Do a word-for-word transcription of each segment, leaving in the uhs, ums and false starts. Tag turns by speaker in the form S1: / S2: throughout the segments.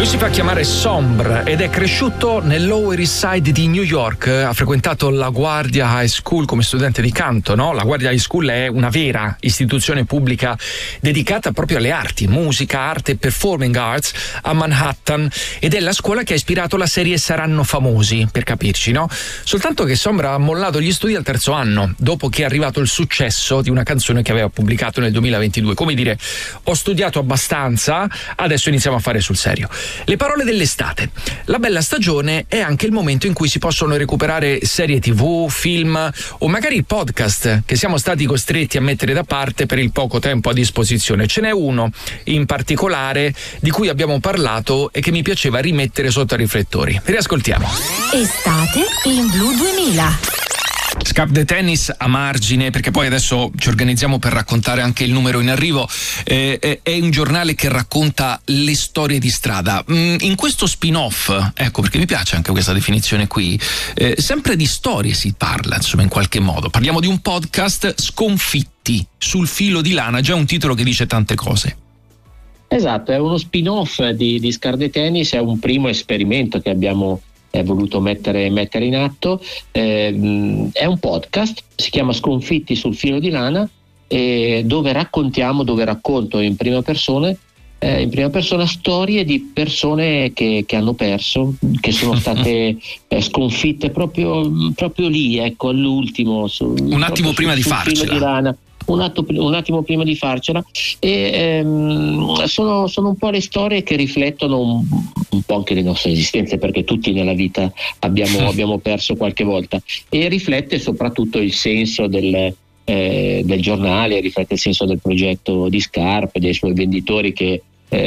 S1: Lui si fa chiamare Sombre ed è cresciuto nel Lower East Side di New York. Ha frequentato la Guardia High School come studente di canto, no? La Guardia High School è una vera istituzione pubblica dedicata proprio alle arti, musica, arte e performing arts a Manhattan, ed è la scuola che ha ispirato la serie Saranno famosi, per capirci, no? Soltanto che Sombre ha mollato gli studi al terzo anno, dopo che è arrivato il successo di una canzone che aveva pubblicato nel duemilaventidue. Come dire, ho studiato abbastanza, adesso iniziamo a fare sul serio. Le parole dell'estate. La bella stagione è anche il momento in cui si possono recuperare serie tv, film o magari podcast che siamo stati costretti a mettere da parte per il poco tempo a disposizione. Ce n'è uno in particolare di cui abbiamo parlato e che mi piaceva rimettere sotto ai riflettori. Riascoltiamo.
S2: Estate in Blu duemila.
S1: Scap the Tennis a margine, perché poi adesso ci organizziamo per raccontare anche il numero in arrivo. Eh, è, è un giornale che racconta le storie di strada. Mm, in questo spin-off, ecco perché mi piace anche questa definizione qui, eh, sempre di storie si parla, insomma, in qualche modo. Parliamo di un podcast, Sconfitti sul filo di lana, già un titolo che dice tante cose.
S3: Esatto, è uno spin-off di, di Scap the Tennis, è un primo esperimento che abbiamo è voluto mettere, mettere in atto. Eh, è un podcast, si chiama Sconfitti sul filo di lana, eh, dove raccontiamo, dove racconto in prima persona, eh, in prima persona storie di persone che, che hanno perso, che sono state eh, sconfitte proprio, proprio lì, ecco, all'ultimo. Su,
S1: un attimo prima
S3: sul,
S1: di farcela.
S3: Un, atto, un attimo prima di farcela, e ehm, sono, sono un po' le storie che riflettono un, un po' anche le nostre esistenze, perché tutti nella vita abbiamo, abbiamo perso qualche volta, e riflette soprattutto il senso del, eh, del giornale, riflette il senso del progetto di Scarpe, dei suoi venditori che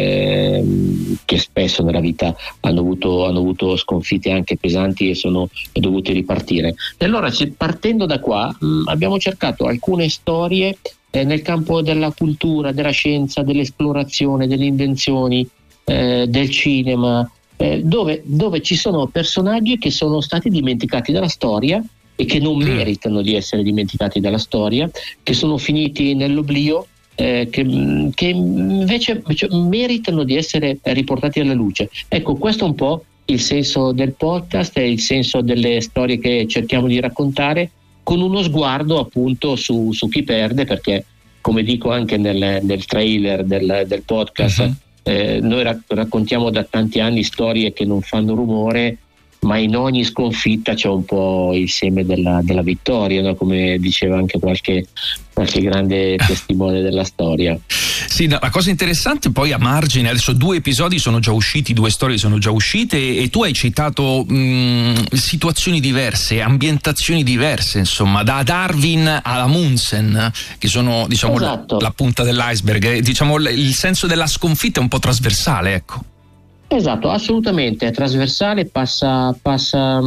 S3: Eh, che spesso nella vita hanno avuto, hanno avuto sconfitte anche pesanti e sono dovuti ripartire. E allora, partendo da qua, mh, abbiamo cercato alcune storie eh, nel campo della cultura, della scienza, dell'esplorazione, delle invenzioni, eh, del cinema, eh, dove, dove ci sono personaggi che sono stati dimenticati dalla storia e che non meritano di essere dimenticati dalla storia, che sono finiti nell'oblio, Eh, che, che invece, invece meritano di essere riportati alla luce. Ecco, questo è un po' il senso del podcast, è il senso delle storie che cerchiamo di raccontare, con uno sguardo appunto su, su chi perde, perché come dico anche nel, nel trailer del, del podcast, uh-huh. eh, noi rac- raccontiamo da tanti anni storie che non fanno rumore, ma in ogni sconfitta c'è un po' il seme della, della vittoria, no? Come diceva anche qualche, qualche grande testimone della storia.
S1: Sì, no, la cosa interessante poi a margine, adesso due episodi sono già usciti, due storie sono già uscite, e, e tu hai citato mh, situazioni diverse, ambientazioni diverse, insomma, da Darwin alla Munsen, che sono, diciamo,
S3: esatto.
S1: la, la punta dell'iceberg, eh, diciamo, il senso della sconfitta è un po' trasversale, ecco.
S3: Esatto, assolutamente, è trasversale, passa, passa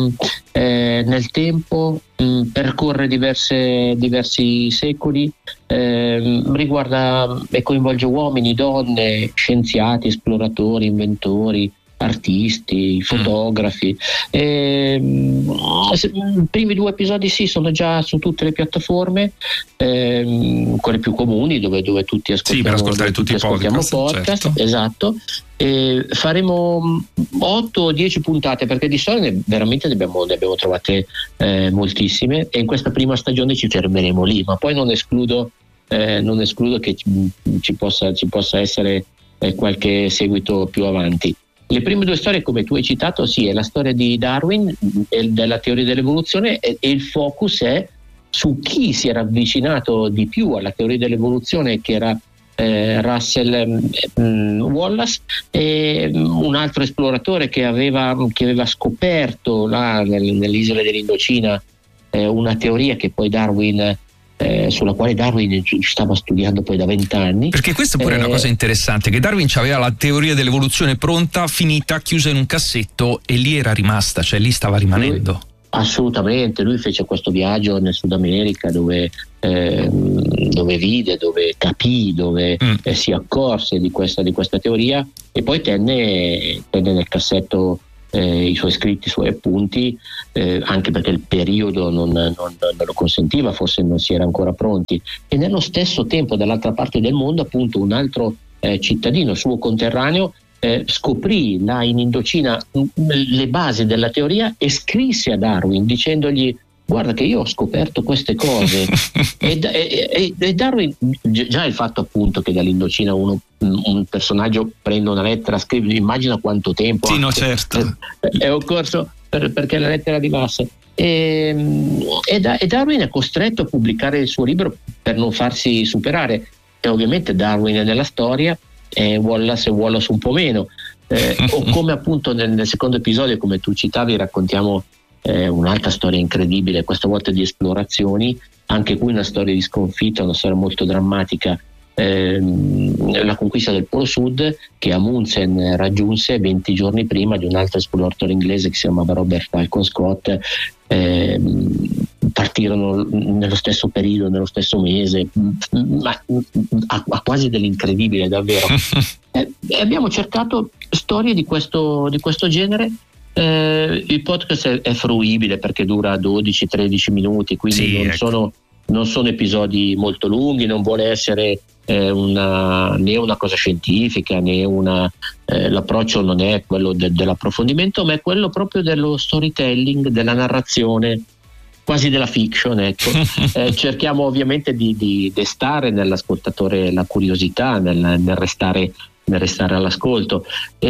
S3: eh, nel tempo, mh, percorre diverse, diversi secoli, eh, riguarda e coinvolge uomini, donne, scienziati, esploratori, inventori, artisti, fotografi. E, I primi due episodi sì, sono già su tutte le piattaforme, ehm, quelle più comuni, dove, dove tutti ascoltiamo,
S1: sì, per ascoltare
S3: tutti
S1: tutti i podcast,
S3: podcast,
S1: certo.
S3: Esatto. E faremo otto o dieci puntate, perché di storie veramente ne abbiamo, ne abbiamo trovate eh, moltissime, e in questa prima stagione ci fermeremo lì, ma poi non escludo, eh, non escludo che ci, ci, possa, ci possa essere eh, qualche seguito più avanti. Le prime due storie, come tu hai citato, sì, è la storia di Darwin e della teoria dell'evoluzione, e, e il focus è su chi si era avvicinato di più alla teoria dell'evoluzione, che era eh, Russell eh, Wallace, e un altro esploratore che aveva, che aveva scoperto là nel, nelle isole dell'Indocina eh, una teoria che poi Darwin Eh, sulla quale Darwin stava studiando poi da vent'anni.
S1: Perché questa pure eh, è una cosa interessante, che Darwin aveva la teoria dell'evoluzione pronta, finita, chiusa in un cassetto, e lì era rimasta, cioè lì stava rimanendo.
S3: Lui, assolutamente, lui fece questo viaggio nel Sud America, dove, eh, dove vide, dove capì, dove mm. eh, si accorse di questa, di questa teoria, e poi tenne, tenne nel cassetto Eh, i suoi scritti, i suoi appunti, eh, anche perché il periodo non, non, non lo consentiva, forse non si era ancora pronti. E nello stesso tempo, dall'altra parte del mondo, appunto, un altro eh, cittadino suo conterraneo eh, scoprì là in Indocina le basi della teoria e scrisse a Darwin dicendogli: guarda che io ho scoperto queste cose. e, e, e Darwin, già il fatto appunto che dall'Indocina uno, un personaggio prende una lettera, scrive, immagina quanto tempo
S4: sì, no, certo.
S3: è, è occorso per, perché la lettera arrivasse. E, e, da, e Darwin è costretto a pubblicare il suo libro per non farsi superare, e ovviamente Darwin è nella storia e Wallace e Wallace un po' meno, eh, o come appunto nel, nel secondo episodio, come tu citavi, raccontiamo eh, un'altra storia incredibile, questa volta di esplorazioni, anche qui una storia di sconfitta, una storia molto drammatica, eh, la conquista del Polo Sud, che Amundsen raggiunse venti giorni prima di un altro esploratore inglese che si chiamava Robert Falcon Scott. Eh, partirono nello stesso periodo, nello stesso mese, ma ha, ha quasi dell'incredibile davvero. eh, abbiamo cercato storie di questo, di questo genere. Eh, il podcast è, è fruibile perché dura dodici tredici minuti, quindi sì, non, ecco. sono, non sono episodi molto lunghi, non vuole essere eh, una, né una cosa scientifica né una eh, l'approccio non è quello de, dell'approfondimento, ma è quello proprio dello storytelling, della narrazione, quasi della fiction, ecco. eh, cerchiamo ovviamente di, di destare nell'ascoltatore la curiosità, nel, nel restare nel restare all'ascolto,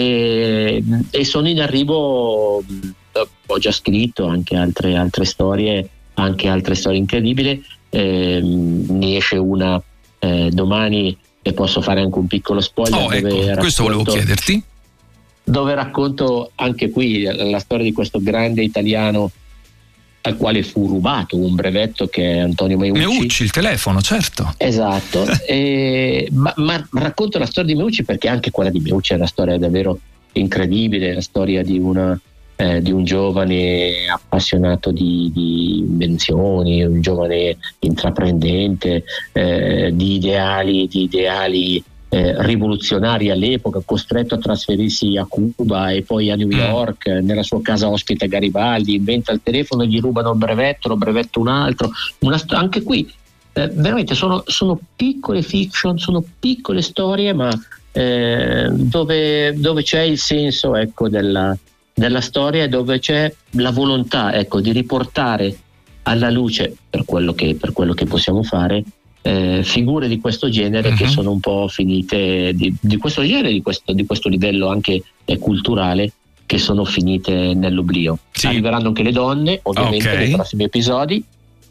S3: e, e sono in arrivo, ho già scritto anche altre, altre storie, anche altre storie incredibili, eh, ne esce una eh, domani e posso fare anche un piccolo spoiler.
S4: Oh, ecco,
S3: dove
S4: questo
S3: racconto,
S4: volevo chiederti.
S3: Dove racconto anche qui la storia di questo grande italiano al quale fu rubato un brevetto, che è Antonio Meucci.
S4: Meucci, il telefono, certo.
S3: Esatto, e, ma, ma racconto la storia di Meucci perché anche quella di Meucci è una storia davvero incredibile, la storia di, una, eh, di un giovane appassionato di, di invenzioni, un giovane intraprendente, eh, di ideali, di ideali Eh, rivoluzionari all'epoca, costretto a trasferirsi a Cuba e poi a New York. Mm. Nella sua casa ospita Garibaldi, inventa il telefono, gli rubano il brevetto, lo brevetta un altro. Una st- anche qui eh, veramente sono, sono piccole fiction, sono piccole storie, ma eh, dove, dove c'è il senso, ecco, della, della storia, dove c'è la volontà, ecco, di riportare alla luce, per quello che, per quello che possiamo fare, Eh, figure di questo genere, uh-huh. che sono un po' finite, di, di questo genere, di questo, di questo livello anche eh, culturale, che sono finite nell'oblio. Sì. Arriveranno anche le donne, ovviamente, okay. nei prossimi episodi,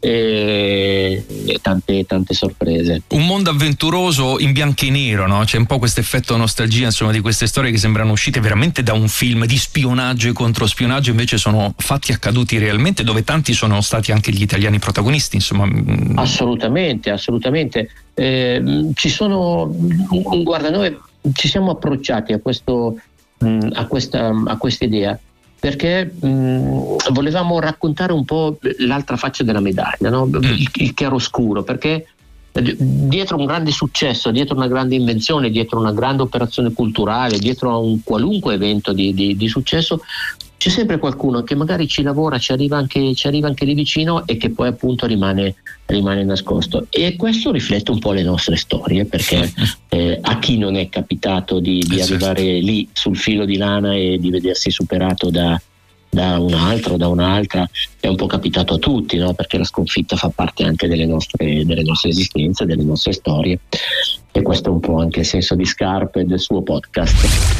S3: e, e tante tante sorprese.
S4: Un mondo avventuroso in bianco e nero, no? C'è un po' questo effetto nostalgia, insomma, di queste storie che sembrano uscite veramente da un film di spionaggio e controspionaggio, invece sono fatti accaduti realmente, dove tanti sono stati anche gli italiani protagonisti, insomma.
S3: Assolutamente, assolutamente. Eh, ci sono, guarda, noi ci siamo approcciati a questo, a questa, a questa idea perché mh, volevamo raccontare un po' l'altra faccia della medaglia, no? il, il chiaroscuro, perché dietro un grande successo, dietro una grande invenzione, dietro una grande operazione culturale, dietro a un qualunque evento di, di, di successo, c'è sempre qualcuno che magari ci lavora, ci arriva anche, ci arriva anche lì vicino e che poi appunto rimane, rimane nascosto. E questo riflette un po' le nostre storie, perché eh, a chi non è capitato di, di arrivare lì sul filo di lana e di vedersi superato da, da un altro, da un'altra, è un po' capitato a tutti, no? Perché la sconfitta fa parte anche delle nostre, delle nostre esistenze, delle nostre storie, e questo è un po' anche il senso di Scarpe del suo podcast.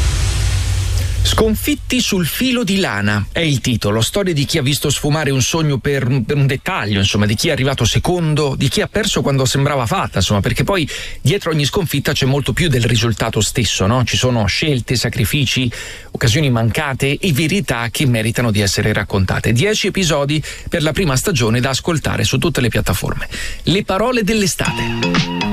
S1: Sconfitti sul filo di lana è il titolo, storia di chi ha visto sfumare un sogno per un, per un dettaglio, insomma, di chi è arrivato secondo, di chi ha perso quando sembrava fatta, insomma, perché poi dietro ogni sconfitta c'è molto più del risultato stesso, no? Ci sono scelte, sacrifici, occasioni mancate e verità che meritano di essere raccontate. Dieci episodi per la prima stagione da ascoltare su tutte le piattaforme. Le parole dell'estate.